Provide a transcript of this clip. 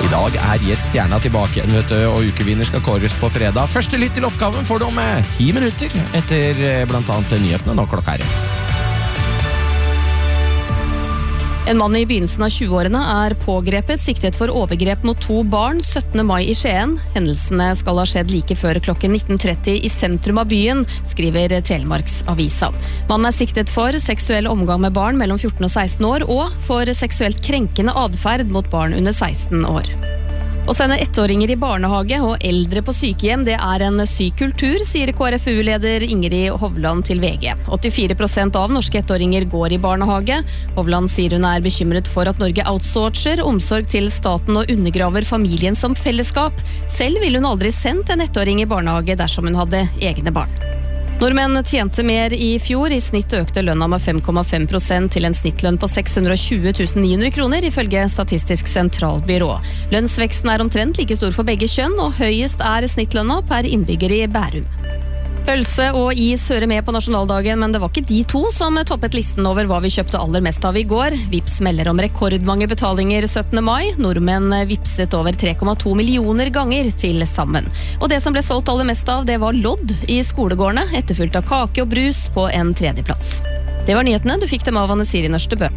dag Gjett stjerna tilbake igjen, vet du, og ukevinner skal kåres på fredag. Første lytt til oppgaven får du om 10 minutter etter blant annet nyhetene når klokka rett. En mann i begynnelsen av 20-årene pågrepet, siktet for overgrep mot 2 barn 17. mai i Skien. Hendelsene skal ha skjedd like før klokken 19:30 i sentrum av byen, skriver Telemarks Avisa. Mannen siktet for seksuell omgang med barn mellom 14 og 16 år, og for seksuelt krenkende adferd mot barn under 16 år. Å sende 1-åringer i barnehage og eldre på sykehjem, det en syk kultur, sier KrFU-leder Ingrid Hovland til VG. 84% av norske 1-åringer går i barnehage. Hovland sier hun bekymret for at Norge outsourcer omsorg til staten og undergraver familien som fellesskap. Selv ville hun aldri sendt en 1-åring i barnehage dersom hun hadde egne barn. Nordmenn tjente mer i fjor. I snitt økte lønna med 5,5% til en snittlønn på 620 900 kroner, ifølge Statistisk sentralbyrå. Lønnsveksten omtrent like stor for begge kjønn, og høyest snittlønna per innbygger i Bærum. Pølse og is hører med på nasjonaldagen, men det var ikke de 2 som toppet listen over hva vi kjøpte aller mest av i går. Vips melder om rekordmange betalinger 17. mai. Nordmenn vipset over 3,2 millioner ganger til sammen. Og det som ble solgt aller mest av, det var lodd i skolegårdene, etterfulgt av kake og brus på en 3. plass. Det var nyhetene. Du fikk dem av Anne Siri Nørstebø.